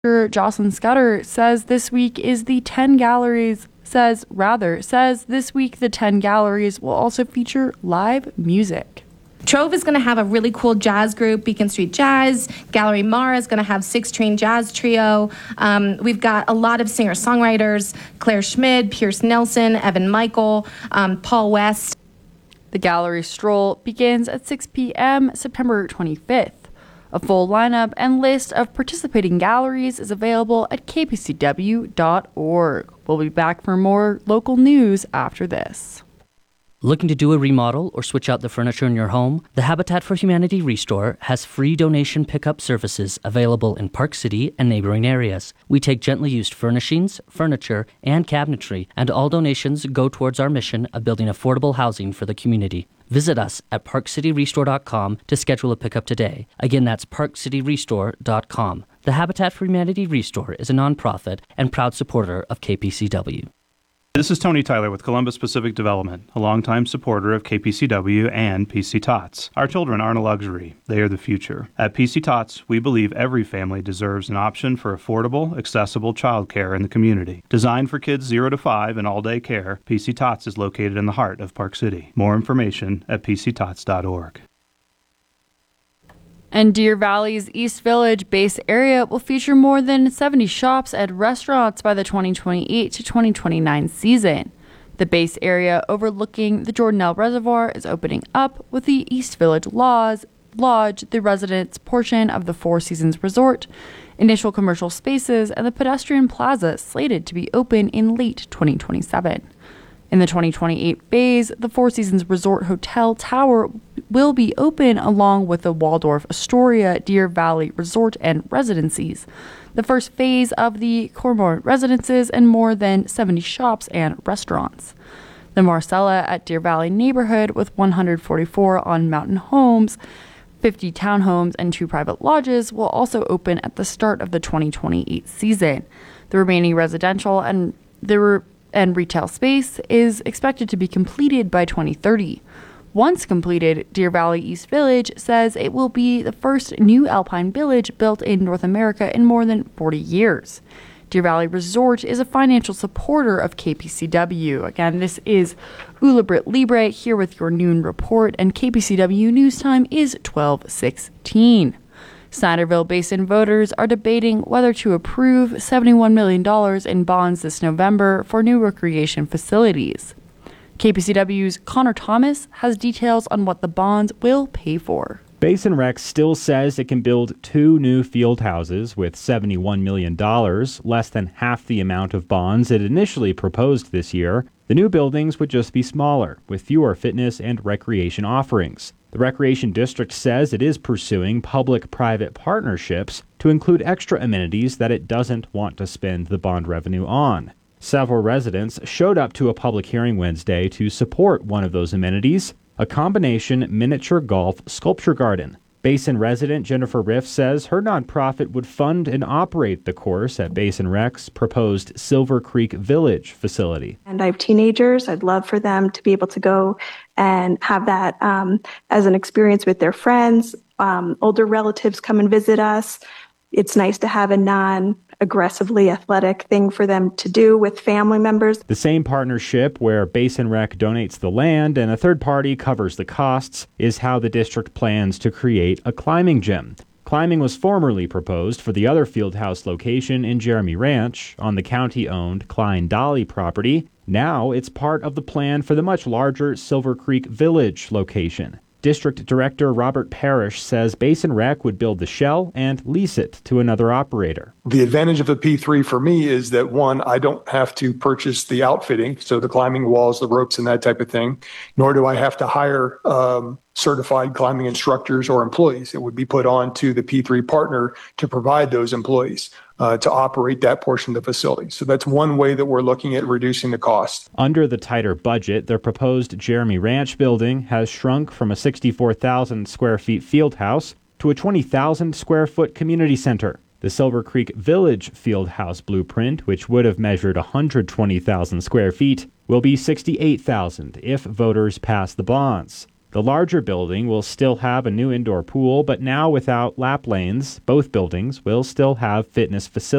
Jocelyn Scudder says this week the 10 galleries will also feature live music. Trove is going to have a really cool jazz group, Beacon Street Jazz. Gallery Mara is going to have 6-string jazz trio. We've got a lot of singer-songwriters, Claire Schmid, Pierce Nelson, Evan Michael, Paul West. The gallery stroll begins at 6 p.m. September 25th. A full lineup and list of participating galleries is available at kpcw.org. We'll be back for more local news after this. Looking to do a remodel or switch out the furniture in your home? The Habitat for Humanity Restore has free donation pickup services available in Park City and neighboring areas. We take gently used furnishings, furniture, and cabinetry, and all donations go towards our mission of building affordable housing for the community. Visit us at parkcityrestore.com to schedule a pickup today. Again, that's parkcityrestore.com. The Habitat for Humanity Restore is a nonprofit and proud supporter of KPCW. This is Tony Tyler with Columbus Pacific Development, a longtime supporter of KPCW and PC Tots. Our children aren't a luxury, they are the future. At PC Tots, we believe every family deserves an option for affordable, accessible childcare in the community. Designed for kids 0 to 5 and all-day care, PC Tots is located in the heart of Park City. More information at pctots.org. And Deer Valley's East Village base area will feature more than 70 shops and restaurants by the 2028 to 2029 season. The base area overlooking the Jordanelle Reservoir is opening up with the East Village Lodge, the residence portion of the Four Seasons Resort, initial commercial spaces, and the pedestrian plaza slated to be open in late 2027. In the 2028 phase, the Four Seasons Resort Hotel Tower will be open along with the Waldorf Astoria Deer Valley Resort and Residencies, the first phase of the Cormorant Residences, and more than 70 shops and restaurants. The Marcella at Deer Valley neighborhood with 144 on-mountain homes, 50 townhomes, and 2 private lodges will also open at the start of the 2028 season. The remaining residential and retail space is expected to be completed by 2030. Once completed, Deer Valley East Village says it will be the first new alpine village built in North America in more than 40 years. Deer Valley Resort is a financial supporter of KPCW. Again, this is Ula Britt Libre here with your noon report, and KPCW news time is 12:16. Snyderville Basin voters are debating whether to approve $71 million in bonds this November for new recreation facilities. KPCW's Connor Thomas has details on what the bonds will pay for. Basin Rec still says it can build 2 new field houses with $71 million, less than half the amount of bonds it initially proposed this year. The new buildings would just be smaller, with fewer fitness and recreation offerings. The Recreation District says it is pursuing public-private partnerships to include extra amenities that it doesn't want to spend the bond revenue on. Several residents showed up to a public hearing Wednesday to support one of those amenities, a combination miniature golf sculpture garden. Basin resident Jennifer Riff says her nonprofit would fund and operate the course at Basin Rec's proposed Silver Creek Village facility. And I have teenagers. I'd love for them to be able to go and have that as an experience with their friends. Older relatives come and visit us. It's nice to have a non-aggressively athletic thing for them to do with family members. The same partnership where Basin Rec donates the land and a third party covers the costs is how the district plans to create a climbing gym. Climbing was formerly proposed for the other fieldhouse location in Jeremy Ranch on the county-owned Klein Dolly property. Now it's part of the plan for the much larger Silver Creek Village location. District Director Robert Parrish says Basin Rec would build the shell and lease it to another operator. The advantage of the P3 for me is that, one, I don't have to purchase the outfitting, so the climbing walls, the ropes, and that type of thing, nor do I have to hire certified climbing instructors or employees. It would be put on to the P3 partner to provide those employees to operate that portion of the facility. So that's one way that we're looking at reducing the cost. Under the tighter budget, the proposed Jeremy Ranch building has shrunk from a 64,000 square feet field house to a 20,000 square foot community center. The Silver Creek Village field house blueprint, which would have measured 120,000 square feet, will be 68,000 if voters pass the bonds. The larger building will still have a new indoor pool, but now without lap lanes. Both buildings will still have fitness facilities.